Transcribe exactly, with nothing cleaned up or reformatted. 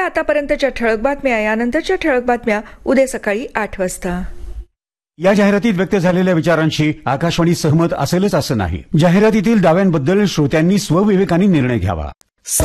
होत्या आतापर्यंतच्या ठळक बातम्या. यानंतरच्या ठळक बातम्या उद्या सकाळी आठ वाजता. या जाहिरातीत व्यक्त झालेल्या विचारांशी आकाशवाणी सहमत असेलच असं नाही. जाहिरातीतील दाव्यांबद्दल श्रोत्यांनी स्वविवेकाने निर्णय घ्यावा.